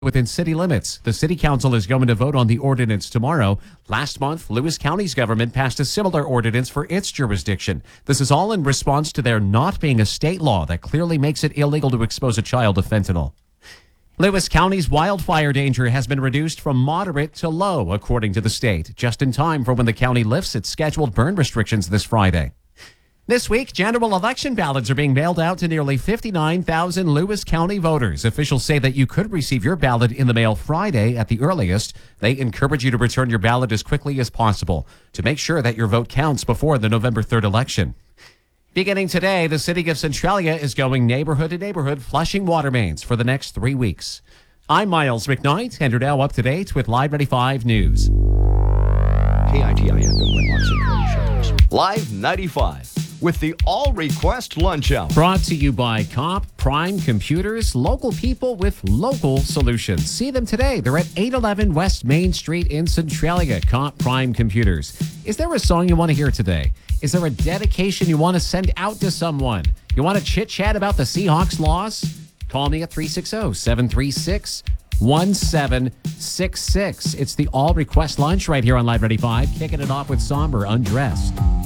within city limits. The city council is going to vote on the ordinance tomorrow. Last month, Lewis County's government passed a similar ordinance for its jurisdiction. This is all in response to there not being a state law that clearly makes it illegal to expose a child to fentanyl. Lewis County's wildfire danger has been reduced from moderate to low, according to the state, just in time for when the county lifts its scheduled burn restrictions this Friday. This week, general election ballots are being mailed out to nearly 59,000 Lewis County voters. Officials say that you could receive your ballot in the mail Friday at the earliest. They encourage you to return your ballot as quickly as possible to make sure that your vote counts before the November 3rd election. Beginning today, the city of Centralia is going neighborhood to neighborhood flushing water mains for the next 3 weeks. I'm Miles McKnight, and you're now up to date with Live 95 News. KITI FM Winlock Centralia shows. Live 95 with the All Request Lunch Hour. Brought to you by Comp Prime Computers, local people with local solutions. See them today. They're at 811 West Main Street in Centralia. Comp Prime Computers. Is there a song you want to hear today? Is there a dedication you want to send out to someone? You want to chit-chat about the Seahawks loss? Call me at 360-736-1766. It's the All Request Lunch right here on Live 95, kicking it off with Somber Undressed.